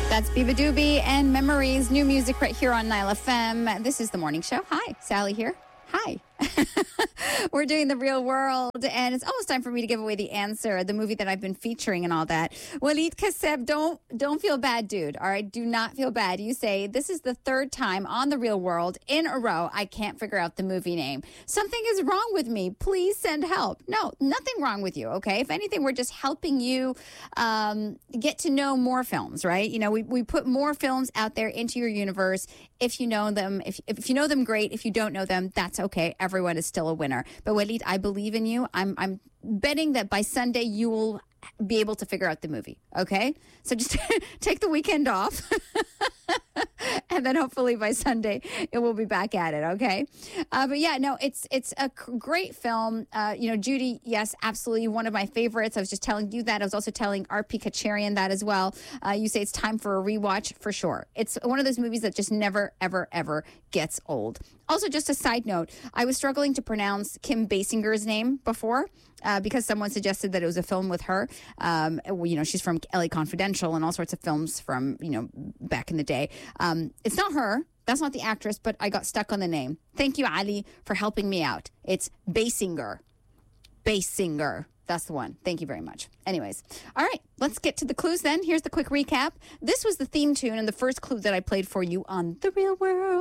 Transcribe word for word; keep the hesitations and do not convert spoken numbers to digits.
That's Biba Doobie and Memories, new music right here on Nile F M. This is The Morning Show. Hi, Sally here. Hi. We're doing The Real World, and it's almost time for me to give away the answer, the movie that I've been featuring and all that. Walid Kassab, don't don't feel bad, dude. All right, do not feel bad. You say, this is the third time on The Real World in a row I can't figure out the movie name. Something is wrong with me. Please send help. No, nothing wrong with you, okay? If anything, we're just helping you um, get to know more films, right? You know, we, we put more films out there into your universe. If you know them, if, if you know them, great. If you don't know them, that's okay. Everyone is still a winner. But Walid, I believe in you. I'm I'm betting that by Sunday you will be able to figure out the movie. Okay? So just take the weekend off. And then hopefully by Sunday it will be back at it, okay? Uh, but yeah, no, it's it's a great film. Uh, you know, Judy, yes, absolutely one of my favorites. I was just telling you that. I was also telling R P Kacharian that as well. Uh, you say it's time for a rewatch for sure. It's one of those movies that just never, ever, ever gets old. Also, just a side note, I was struggling to pronounce Kim Basinger's name before. Uh, because someone suggested that it was a film with her. Um, you know, she's from L A Confidential and all sorts of films from, you know, back in the day. Um, it's not her. That's not the actress, but I got stuck on the name. Thank you, Ali, for helping me out. It's Basinger. Basinger. That's the one. Thank you very much. Anyways, all right, let's get to the clues then. Here's the quick recap. This was the theme tune and the first clue that I played for you on The Real World.